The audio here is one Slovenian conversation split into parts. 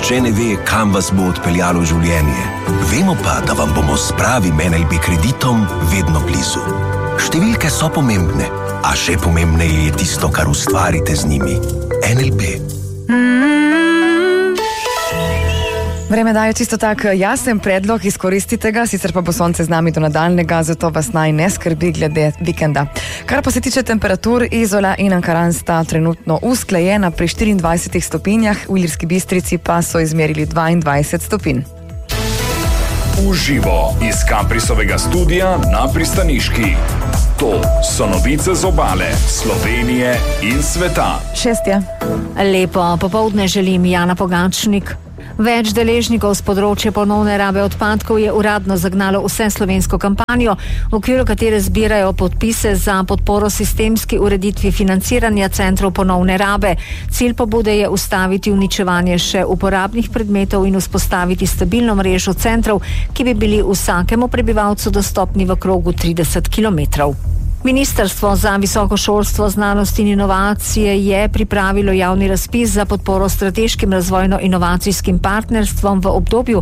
Nihče ne ve, kam vas bo odpeljalo življenje. Vemo pa, da vam bomo s pravim NLB kreditom vedno blizu. Številke so pomembne, a še pomembneje je tisto, kar ustvarite z njimi. NLB. Vreme daje čisto tak jasen predlog, izkoristite ga, sicer pa bo sonce z nami do nadaljnega, zato vas naj ne skrbi glede vikenda. Kar pa se tiče temperatur, Izola in Ankaran sta trenutno usklajena pri 24 stopinjah, v Ilirski Bistrici pa so izmerili 22 stopinj. Uživo iz Caprisovega studia na Pristaniški. To so novice z obale, Slovenije in sveta. 6 je. Lepo popoldne želim, Jana Pogačnik. Več deležnikov z področja ponovne rabe odpadkov je uradno zagnalo vse slovensko kampanjo, v okviru katere zbirajo podpise za podporo sistemski ureditvi financiranja centrov ponovne rabe. Cilj pobude je ustaviti uničevanje še uporabnih predmetov in vzpostaviti stabilno mrežo centrov, ki bi bili vsakemu prebivalcu dostopni v krogu 30 km. Ministrstvo za visoko šolstvo, znanost in inovacije je pripravilo javni razpis za podporo strateškim razvojno-inovacijskim partnerstvom v obdobju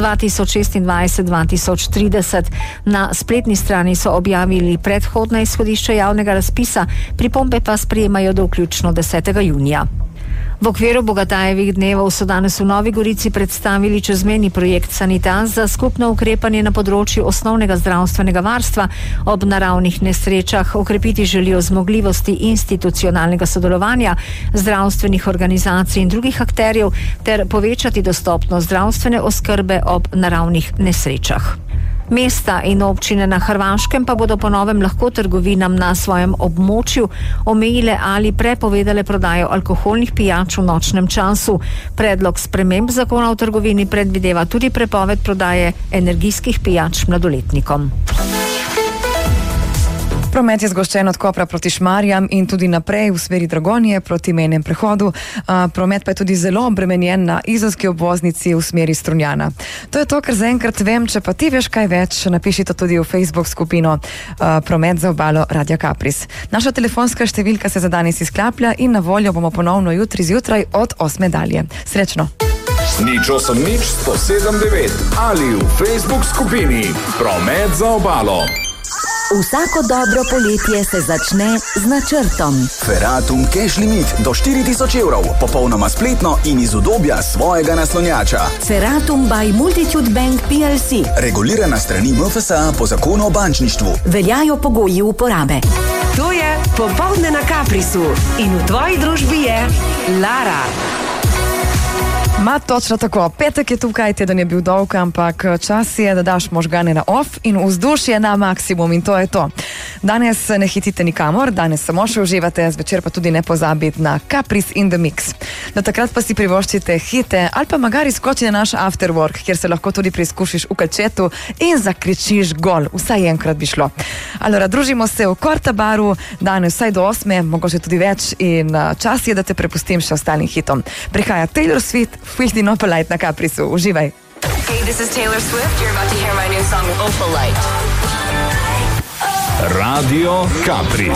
2026-2030. Na spletni strani so objavili predhodna izhodišča javnega razpisa, pripombe pa sprejemajo do vključno 10. junija. V okviru Bogatajevih dnevov so danes v Novi Gorici predstavili čezmejni projekt Sanitas za skupno ukrepanje na področju osnovnega zdravstvenega varstva ob naravnih nesrečah. Okrepiti želijo zmogljivosti institucionalnega sodelovanja zdravstvenih organizacij in drugih akterjev ter povečati dostopnost zdravstvene oskrbe ob naravnih nesrečah. Mesta in občine na Hrvaškem pa bodo po novem lahko trgovinam na svojem območju omejile ali prepovedale prodajo alkoholnih pijač v nočnem času. Predlog sprememb zakona o trgovini predvideva tudi prepoved prodaje energijskih pijač mladoletnikom. Promet je zgoščen od Kopra proti Šmarjam in tudi naprej v smeri Dragonje proti mejnem prehodu. Promet pa je tudi zelo obremenjen na izolski obvoznici v smeri Strunjana. To je to, kar zaenkrat vem. Če pa ti veš kaj več, napiši to tudi v Facebook skupino Promet za obalo Radia Capris. Naša telefonska številka se za danes izklaplja in na voljo bomo ponovno jutri zjutraj od 8 dalje. Srečno! Nič 8 nič 107 9 ali v Facebook skupini Promet za obalo. Vsako dobro poletje se začne z načrtom. Ferratum Cash Limit do 4000 evrov, popolnoma spletno in iz udobja svojega naslonjača. Ferratum by Multitude Bank PLC. Regulirana strani MFSA po zakonu o bančništvu. Veljajo pogoji uporabe. To je Popoldne na Caprisu in v tvoji družbi je Lara. Ma točno tako, petek je tukaj, teden je bil dolg, ampak čas je, da daš možgane na off in vzdušje na maksimum in to je to. Danes ne hitite nikamor, danes samo še uživate, zvečer pa tudi ne pozabite na Capris in the Mix. Do takrat pa si privoščite hite ali pa magari skoči na naš afterwork, kjer se lahko tudi preizkušiš v kalčetu in zakričiš gol, vsaj enkrat bi šlo. Alora, družimo se v Korta baru, danes vsaj do 8, mogoče tudi več in čas je, da te prepustim še ostalim hitom. Prihaja Taylor Swift, Filthy No Polite na Caprisu. Uživaj. Hey, this is Taylor Swift. You're about to hear my new song, Opalite. Radio Capris.